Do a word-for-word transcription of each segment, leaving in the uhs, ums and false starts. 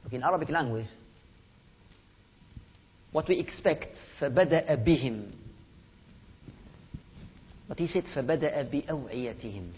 In Arabic language, what we expect, فَبَدَأَ بِهِمْ. But he said, فَبَدَأَ بِأَوْعِيَتِهِمْ.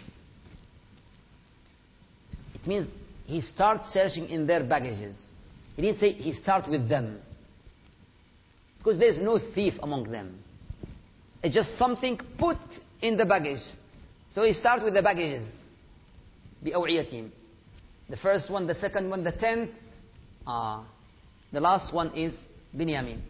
It means he starts searching in their baggages. He didn't say he starts with them. Because there's no thief among them. It's just something put in the baggage. So he starts with the baggages. بِأَوْعِيَتِهِمْ. The first one, the second one, the tenth. Ah, the last one is Binyamin.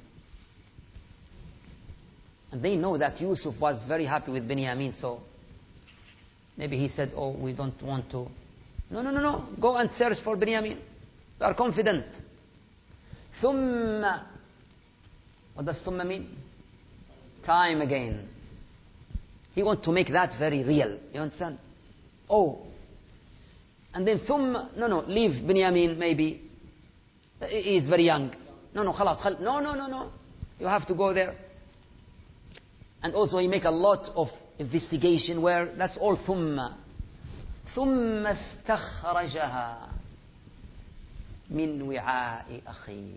And they know that Yusuf was very happy with Binyamin, so maybe he said, oh, we don't want to. No, no, no, no. Go and search for Binyamin. We are confident. ثُمَّ. What does ثُمَّ mean? Time again. He wants to make that very real. You understand? Oh. And then ثُمَّ. No, no. Leave Binyamin maybe. He is very young. No, no, خلاص, خل... No, no, no, no. You have to go there. And also he make a lot of investigation where that's all ثُمَّ. ثُمَّ اسْتَخْرَجَهَا مِنْ وِعَاءِ أَخِيهِ.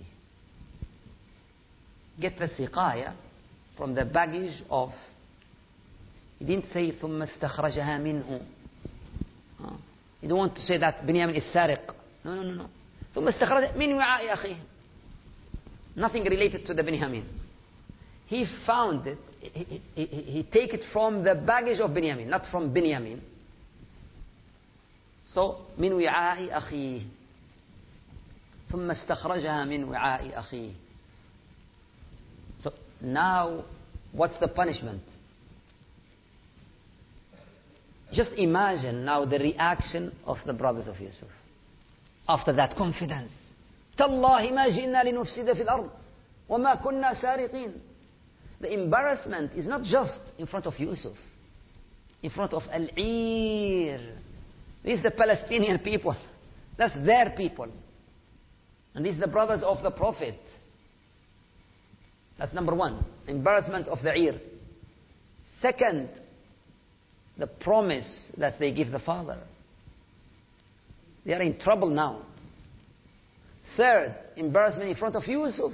Get the siqaya from the baggage of. He didn't say ثُمَّ اسْتَخْرَجَهَا مِنْهُ. Huh? You don't want to say that Binyamin is sariq. No, no, no, no. ثُمَّ اسْتَخْرَجَهَا مِنْ وِعَاءِ أَخِيهِ. Nothing related to the Binyamin. He found it. He, he, he, he take it from the baggage of Binyamin, not from Binyamin. So, من وعاء أخيه. ثم استخرجها من وعاء أخيه. So, now, what's the punishment? Just imagine now the reaction of the brothers of Yusuf. After that confidence. تالله ما جئنا لنفسد في الأرض وما كنا سارقين. The embarrassment is not just in front of Yusuf. In front of Al-Ir. These are the Palestinian people. That's their people. And these are the brothers of the Prophet. That's number one. Embarrassment of the Ir. Second, the promise that they give the father. They are in trouble now. Third, embarrassment in front of Yusuf.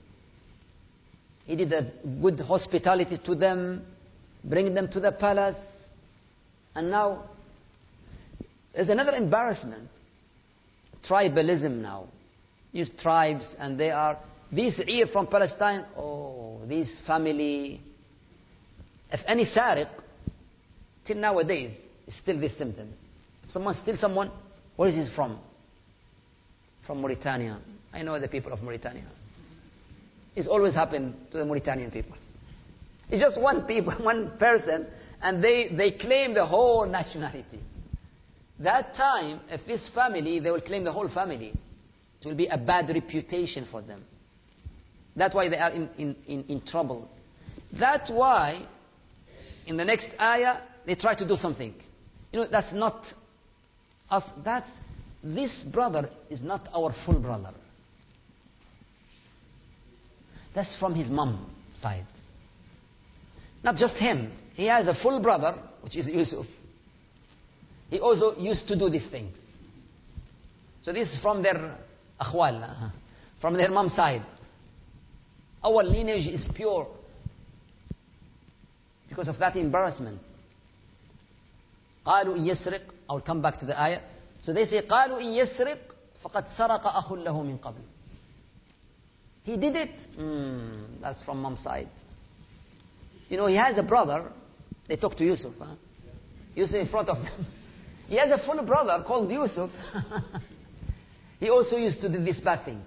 He did a good hospitality to them, bring them to the palace. And now, there's another embarrassment. Tribalism now. Use tribes and they are, these Ir from Palestine, oh, this family. If any sariq, till nowadays, still these symptoms. Someone steals someone, where is he from? From Mauritania. I know the people of Mauritania. It's always happened to the Mauritanian people. It's just one people, one person, and they, they claim the whole nationality. That time, if this family, they will claim the whole family. It will be a bad reputation for them. That's why they are in, in, in, in trouble. That's why, in the next ayah, they try to do something. You know, that's not us. That's, this brother is not our full brother. That's from his mom side. Not just him. He has a full brother, which is Yusuf. He also used to do these things. So this is from their akhwal, from their mom side. Our lineage is pure. Because of that embarrassment. قالوا إن يسرق. I will come back to the ayah. So they say قالوا إن يسرق فقد سرق أخ له من قبل. He did it. Mm, that's from mom's side. You know, he has a brother. They talk to Yusuf. Huh? Yusuf in front of them. He has a full brother called Yusuf. He also used to do these bad things.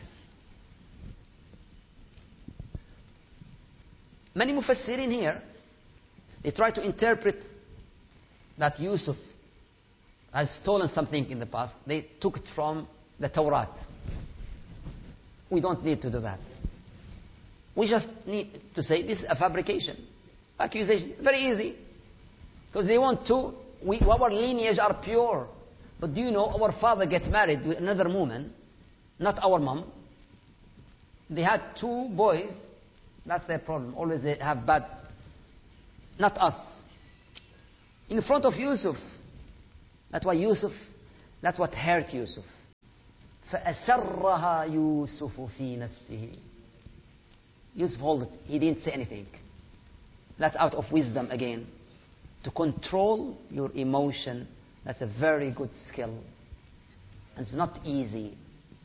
Many mufassirin here, they try to interpret that Yusuf has stolen something in the past. They took it from the Torah. We don't need to do that. We just need to say this is a fabrication. Accusation. Very easy. Because they want to, we, our lineage are pure. But do you know, our father get married with another woman, not our mom. They had two boys. That's their problem. Always they have bad, not us. In front of Yusuf. That's why Yusuf, that's what hurt Yusuf. فأسرها يوسف في نفسه. Yusuf hold it. He didn't say anything. That's out of wisdom again. To control your emotion, that's a very good skill. And it's not easy.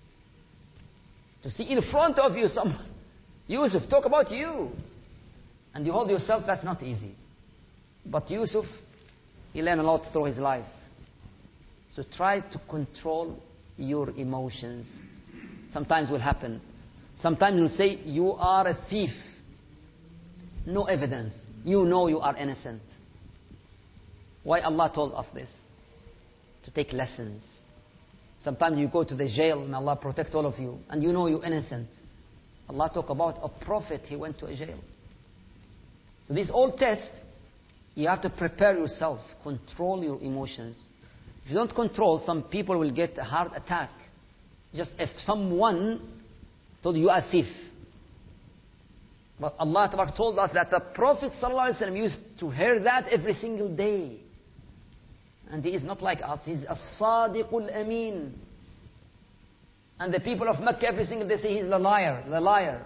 To see in front of you someone, Yusuf, talk about you. And you hold yourself, that's not easy. But Yusuf, he learned a lot through his life. So try to control your emotions. Sometimes will happen. Sometimes you'll say, you are a thief. No evidence. You know you are innocent. Why Allah told us this? To take lessons. Sometimes you go to the jail, may Allah protect all of you, and you know you're innocent. Allah talk about a prophet, he went to a jail. So this all test, you have to prepare yourself, control your emotions. If you don't control, some people will get a heart attack. Just if someone told you you are a thief. But Allah told us that the Prophet ﷺ used to hear that every single day. And he is not like us. He's as-sadiqul ameen. And the people of Mecca every single day say he's the liar, the liar.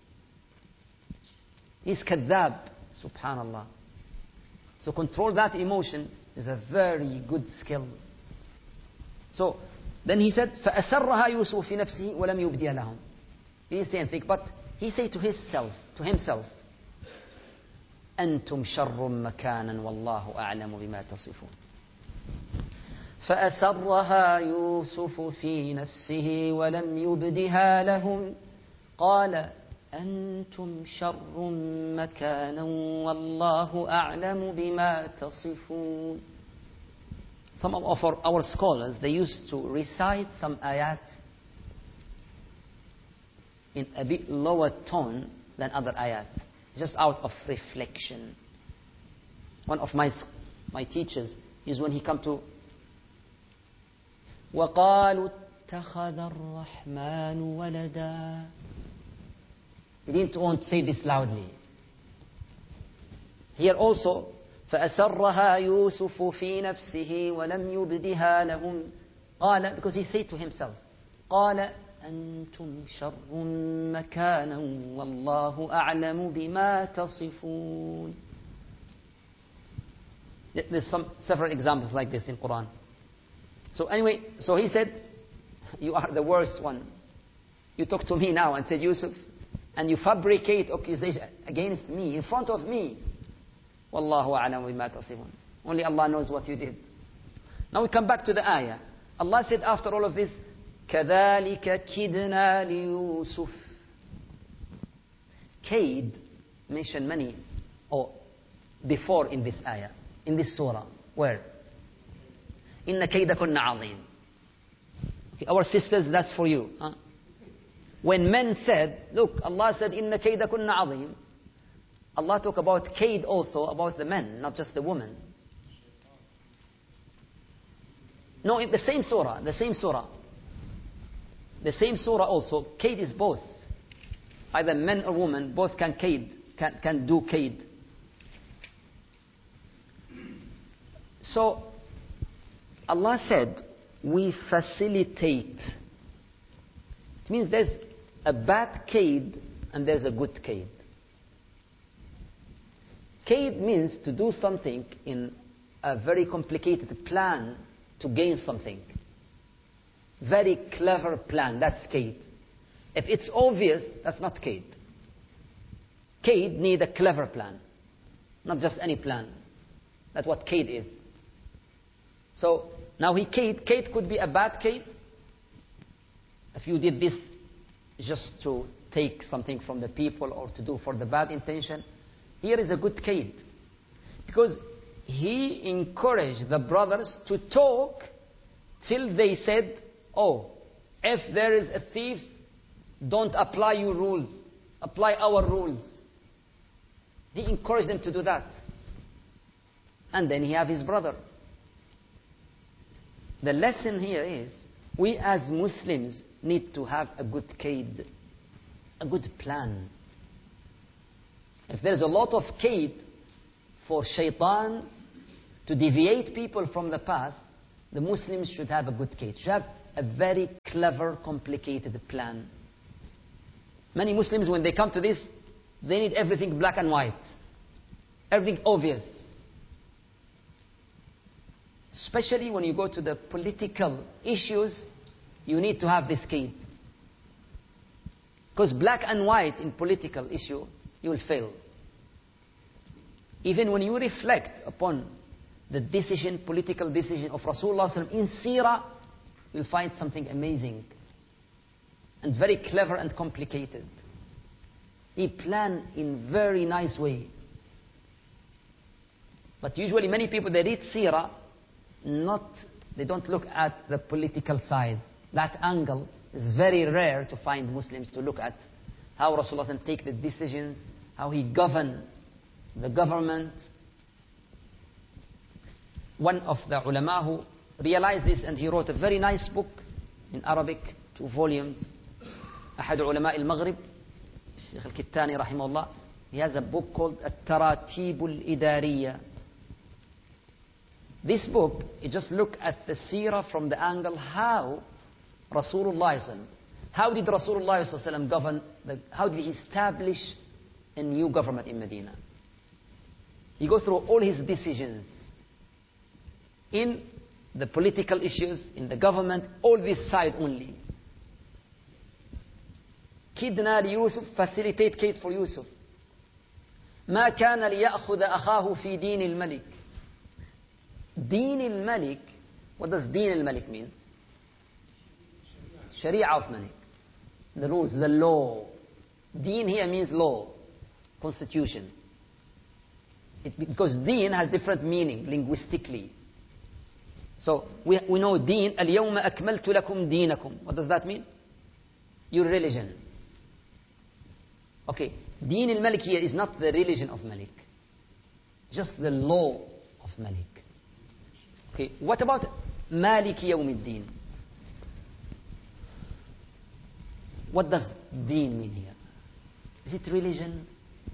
He's kadhab. Subhanallah. So control that emotion is a very good skill. So then he said, فَأَسَرَّهَا يُوسُفُ فِي نَفْسِهِ وَلَمْ يُبْدِيَ لَهُمْ. He didn't say anything, but he said to himself, to himself, أَنْتُمْ شَرٌّ مَكَانًا وَاللَّهُ أَعْلَمُ بِمَا تَصِفُونَ. فأسرها يوسف في نفسه ولم يبدها لهم قال أنتم شر مكانا والله أعلم بما تصفون. Some of our, our scholars, they used to recite some ayat in a bit lower tone than other ayat, just out of reflection. One of my, my teachers is when he come to وَقَالُوا اتَّخَذَ الرَّحْمَنُ وَلَدًا. He didn't want to say this loudly. Here also, فَأَسَرَّهَا يُوسُفُ فِي نَفْسِهِ وَلَمْ يُبْدِهَا لَهُمْ قال, because he said to himself, قال أنتم شر مكانا والله أعلم بما تصفون. There's some several examples like this in Quran. So anyway, so he said, you are the worst one. You talk to me now and said, Yusuf, and you fabricate accusation against me, in front of me. Wallahu a'lam bima tasifun. Only Allah knows what you did. Now we come back to the ayah. Allah said after all of this, كَذَلِكَ كِدْنَا لِيُوسُفْ. Kaid mentioned many, or before in this ayah, in this surah. Where? إِنَّ كَيْدَكُنَّ عَظِيمٌ. Our sisters, that's for you. Huh? When men said, look, Allah said, إِنَّ كَيْدَكُنَّ عَظِيمٌ. Allah talk about kaid also, about the men, not just the women. No, in the same surah, the same surah. The same surah also, kaid is both. Either men or women, both can kaid, can, can do kaid. So, Allah said, we facilitate. It means there's a bad kaid and there's a good kaid. Kaid means to do something in a very complicated plan to gain something. Very clever plan, that's kaid. If it's obvious, that's not kaid. Kaid need a clever plan, not just any plan. That's what kaid is. So, now he kaid, kaid could be a bad kaid. If you did this just to take something from the people or to do for the bad intention, here is a good kaid. Because he encouraged the brothers to talk till they said, oh, if there is a thief, don't apply your rules. Apply our rules. He encouraged them to do that. And then he have his brother. The lesson here is, we as Muslims need to have a good kaid, a good plan. If there's a lot of kaid for shaitan to deviate people from the path, the Muslims should have a good kaid, should have a very clever, complicated plan. Many Muslims, when they come to this, they need everything black and white. Everything obvious. Especially when you go to the political issues, you need to have this key. Because black and white in political issue, you will fail. Even when you reflect upon the decision, political decision of Rasulullah in Seerah, you'll find something amazing and very clever and complicated. He planned in very nice way. But usually many people, they read Seerah, not, they don't look at the political side. That angle is very rare to find Muslims to look at. How Rasulullah take the decisions, how he governed the government. One of the ulama who realized this, and he wrote a very nice book in Arabic, two volumes. أحد علماء المغرب الشيخ الكتاني رحمه الله. He has a book called التراتيب الإدارية. This book, you just look at the seerah from the angle how Rasulullah, how did Rasulullah govern, the, how did he establish a new government in Medina. He goes through all his decisions in the political issues, in the government, all this side only. كدنا ليوسف, facilitate Kate for Yusuf. ما كان ليأخذ أخاه في دين الملك. دين الملك, what does دين الملك mean? Sharia of Malik. The rules, the law. Deen here means law, constitution. It, because deen has different meaning linguistically. So we, we know deen, اليوم أكملت لكم دينكم. What does that mean? Your religion. Okay, Deen al-Malik here is not the religion of Malik. Just the law of Malik. Okay, what about Malik Yawm al-Din? What does Deen mean here? Is it religion?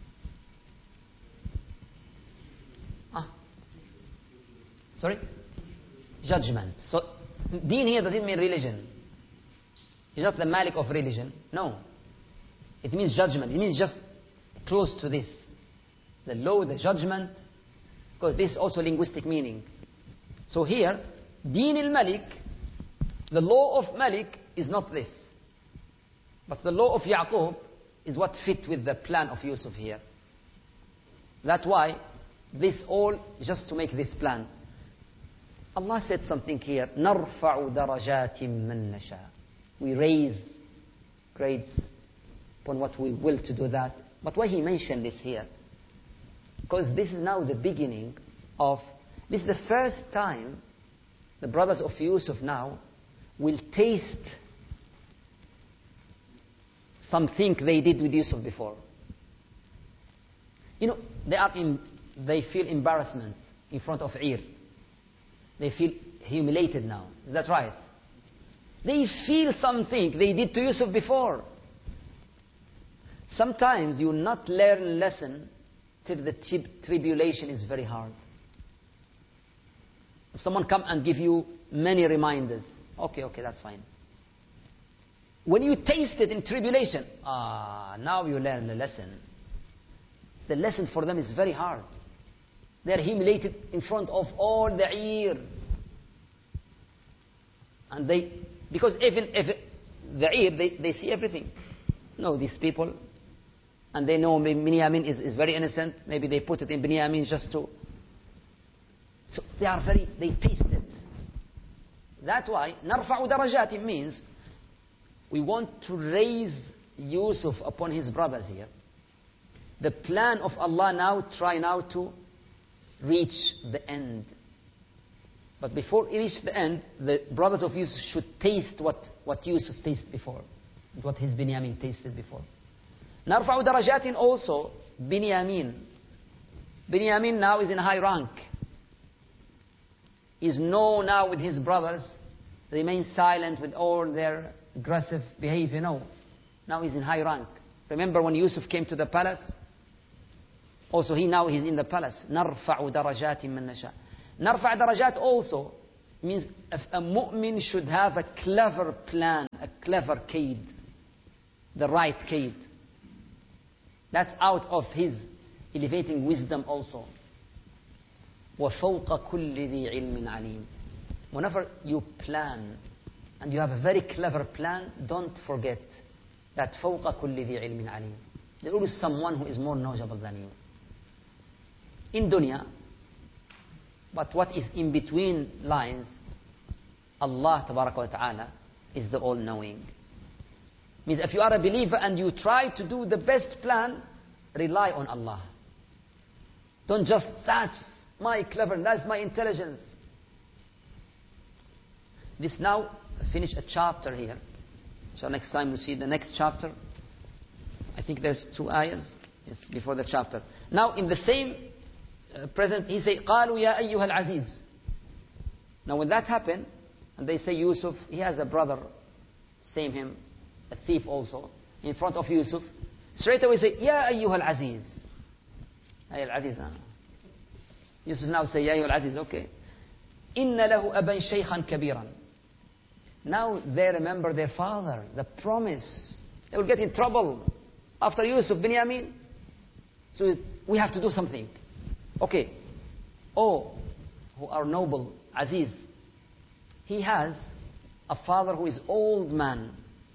Ah. Sorry? Judgment. So, Deen here doesn't mean religion. It's not the Malik of religion. No. It means judgment. It means just close to this. The law, the judgment. Because this is also linguistic meaning. So here, Deen al-Malik, the law of Malik is not this. But the law of Yaqub is what fit with the plan of Yusuf here. That's why this all, just to make this plan. Allah said something here, نَرْفَعُ دَرَجَاتٍ مَّن نَشَاءُ. We raise grades upon what we will to do that. But why he mentioned this here? Because this is now the beginning of, this is the first time the brothers of Yusuf now will taste something they did with Yusuf before. You know, they are in, they feel embarrassment in front of Ir. They feel humiliated now. Is that right? They feel something they did to Yusuf before. Sometimes you will not learn a lesson till the tribulation is very hard. If someone come and give you many reminders, okay, okay, that's fine. When you taste it in tribulation, ah, now you learn the lesson. The lesson for them is very hard. They are humiliated in front of all the ear. And they, because even if it, the ear, they, they see everything. No, these people, and they know Binyamin is, is very innocent. Maybe they put it in Binyamin just to. So they are very, they taste it. That's why, نَرْفَعُ دَرَجَاتٍ means, we want to raise Yusuf upon his brothers here. The plan of Allah now, try now to reach the end. But before it reach the end, the brothers of Yusuf should taste what, what Yusuf tasted before. What his Binyamin tasted before. نَرْفَعُ دَرَجَاتٍ also, Binyamin. Binyamin now is in high rank. He is known now with his brothers. Remain silent with all their aggressive behavior. No. Now he's in high rank. Remember when Yusuf came to the palace? Also he now he's in the palace. نَرْفَعُ دَرَجَاتٍ مَّن نَشَاءُ. نَرْفَعُ darajat also means if a mu'min should have a clever plan, a clever kaid, the right kaid. That's out of his elevating wisdom also. وَفَوْقَ كُلِّ ذِي عِلْمٍ عَلِيمٍ. Whenever you plan, and you have a very clever plan, don't forget that فَوْقَ كُلِّ ذِي عِلْمٍ عَلِيمٍ. There is someone who is more knowledgeable than you. In dunya, but what is in between lines, Allah Tabaraka wa Ta'ala is the all-knowing. Means if you are a believer and you try to do the best plan, rely on Allah. Don't just, that's my cleverness, that's my intelligence. This now, finish a chapter here. So next time we see the next chapter. I think there's two ayahs yes, before the chapter. Now in the same uh, present, he say, قَالُوا يَا أَيُّهَا الْعَزِيزِ. Now when that happened, and they say Yusuf, he has a brother, same him, a thief also, in front of Yusuf. Straight away say, يَا أَيُّهَا الْعَزِيزِ. أَيُّهَا الْعَزِيزِ. Huh? Yusuf now say, يَا أَيُّهَا الْعَزِيزِ. Okay. إِنَّ لَهُ أَبًا شَيْخًا كَبِيرًا. Now they remember their father, the promise. They will get in trouble after Yusuf, Binyamin. So we have to do something. Okay. Oh, who are noble, Aziz. He has a father who is old man.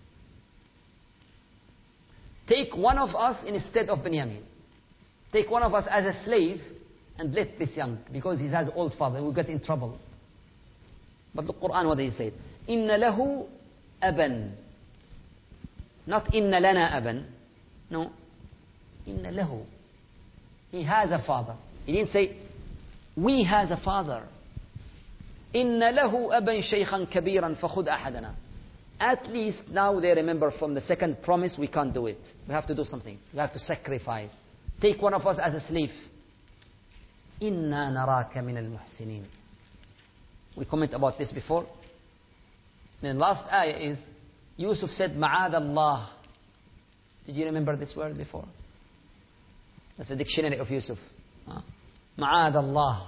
Take one of us instead of Binyamin. Take one of us as a slave and let this young, because he has old father, he will get in trouble. But the Quran, what he said? Inna lahu aban. Not inna lana aban. No. Inna lahu. He has a father. He didn't say, we has a father. Inna lahu aban shaykhan kabiran fakhud ahadana. At least now they remember from the second promise, we can't do it. We have to do something. We have to sacrifice. Take one of us as a slave. Inna naraka min al-muhsinin. We comment about this before. Then last ayah is, Yusuf said, Ma'ad Allah. Did you remember this word before? That's the dictionary of Yusuf. Ma'ad Allah.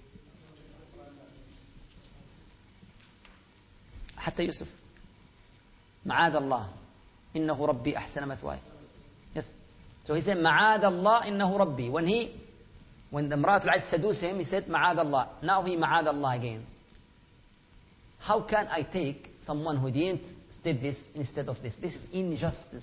حتى يوسف. معاذ الله إنه ربي أحسن مثواي. Yes. So he said معاذ الله إنه ربي. When he, when the امرأة العزيز seduced him, he said معاذ الله. Now he معاذ الله again. How can I take someone who didn't did this instead of this? This is injustice.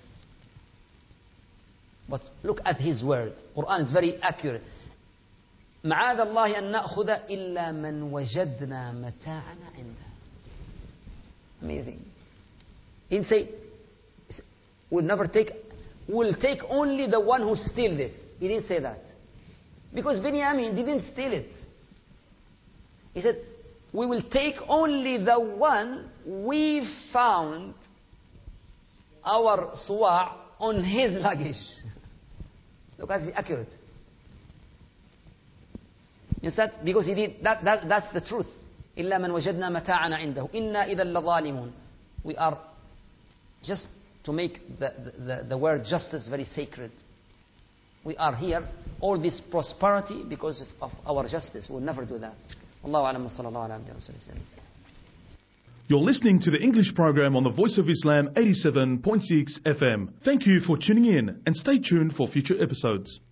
But look at his word. Quran is very accurate. معاذ الله أن نأخذ إلا من وجدنا متاعنا عنده. Amazing. He didn't say, we'll never take, we'll take only the one who steal this. He didn't say that. Because Binyamin didn't steal it. He said, we will take only the one we found our suwa' on his luggage. Look at the accurate. You said, because he did, that, that, that's the truth. إِلَّا مَنْ وَجَدْنَا مَتَاعَنَا عِنْدَهُ إِنَّا إِذًا لَظَالِمُونَ. We are, just to make the, the, the word justice very sacred. We are here, all this prosperity because of, of our justice. We'll never do that. Allahu a'lam wa sallallahu ala wa sallam. You're listening to the English program on the Voice of Islam eighty-seven point six F M. Thank you for tuning in and stay tuned for future episodes.